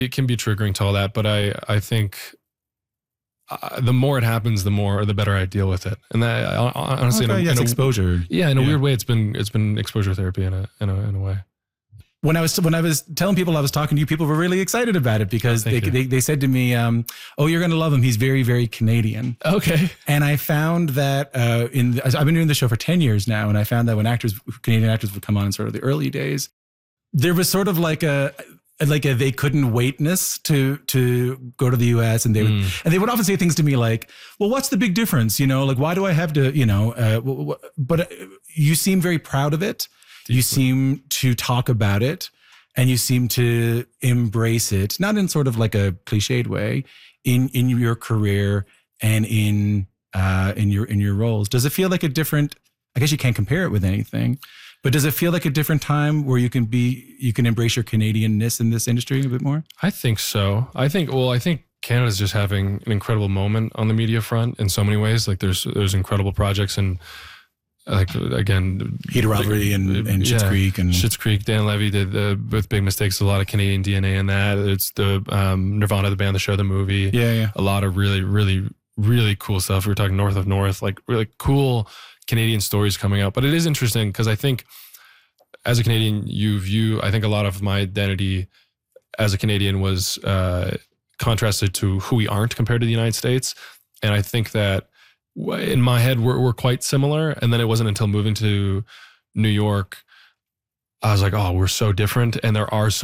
it can be triggering to all that, but I think the more it happens, the better I deal with it. And that honestly, in a exposure. Yeah, in a weird way, it's been exposure therapy in a way. When I was telling people I was talking to you, people were really excited about it because they said to me, "Oh, you're going to love him. He's very, very Canadian." Okay. And I found that I've been doing the show for 10 years now, and I found that when Canadian actors would come on in sort of the early days, there was sort of like a they couldn't waitness to go to the US, and they would often say things to me like, "Well, what's the big difference? Like, why do I have to, but you seem very proud of it. Deeply. You seem to talk about it, and you seem to embrace it, not in sort of like a cliched way, in your career and in your roles. Does it feel like a different, I guess you can't compare it with anything, but does it feel like a different time where you can embrace your Canadianness in this industry a bit more? I think so. I think Canada's just having an incredible moment on the media front in so many ways. Like there's incredible projects, and like again, Heated Rivalry and Schitt's Creek and Schitt's Creek. Dan Levy did with Big Mistakes. A lot of Canadian DNA in that. It's the Nirvana, the band, the show, the movie. Yeah. A lot of really, really, really cool stuff. We were talking North of North, like really cool Canadian stories coming out. But it is interesting because I think as a Canadian, I think a lot of my identity as a Canadian was contrasted to who we aren't compared to the United States. And I think that in my head, we're quite similar. And then it wasn't until moving to New York, I was like, oh, we're so different. And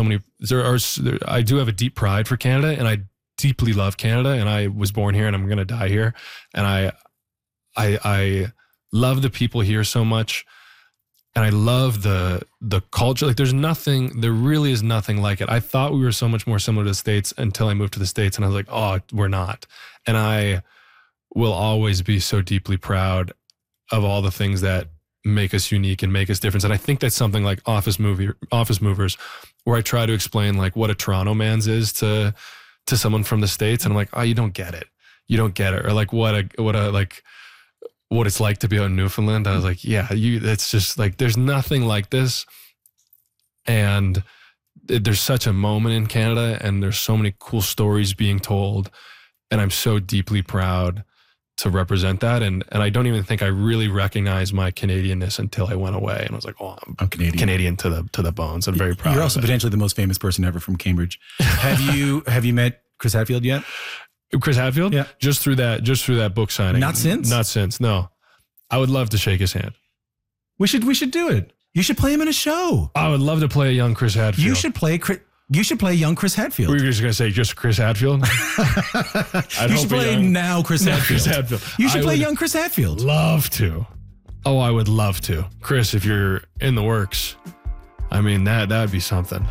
I do have a deep pride for Canada, and I deeply love Canada, and I was born here and I'm going to die here. And I love the people here so much. And I love the culture. Like there really is nothing like it. I thought we were so much more similar to the States until I moved to the States, and I was like, oh, we're not. And I will always be so deeply proud of all the things that make us unique and make us different. And I think that's something like Office Movers, where I try to explain like what a Toronto man's is to someone from the States. And I'm like, oh, you don't get it. You don't get it. Or like what it's like to be out in Newfoundland. I was like, yeah, it's just like, there's nothing like this. And there's such a moment in Canada, and there's so many cool stories being told. And I'm so deeply proud to represent that. And I don't even think I really recognized my Canadianness until I went away, and I was like, oh, I'm Canadian to the bones. I'm very proud. You're also potentially the most famous person ever from Cambridge. Have you met Chris Hadfield yet? Chris Hadfield? Yeah. Just through that book signing. Not since? No. I would love to shake his hand. We should do it. You should play him in a show. I would love to play a young Chris Hadfield. You should play young Chris Hadfield. We were just going to say just Chris Hadfield? You should play now Chris Hadfield. You should play young Chris Hadfield. Love to. Oh, I would love to. Chris, if you're in the works, I mean, that would be something.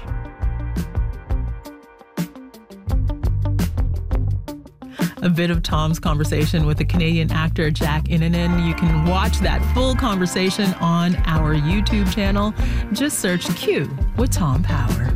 A bit of Tom's conversation with the Canadian actor Jack Innanen. You can watch that full conversation on our YouTube channel. Just search Q with Tom Power.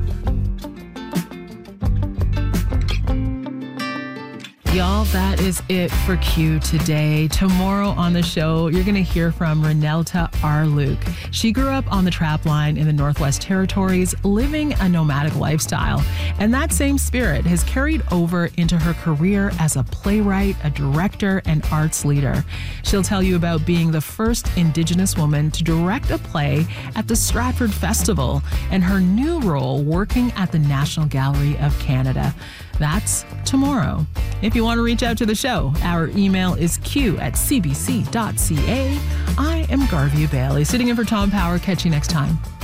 Y'all, that is it for Q today. Tomorrow on the show, you're going to hear from Renelta Arluke. She grew up on the trap line in the Northwest Territories, living a nomadic lifestyle. And that same spirit has carried over into her career as a playwright, a director, and arts leader. She'll tell you about being the first Indigenous woman to direct a play at the Stratford Festival and her new role working at the National Gallery of Canada. That's tomorrow. If you want to reach out to the show, our email is q@cbc.ca. I am Garvey Bailey, sitting in for Tom Power. Catch you next time.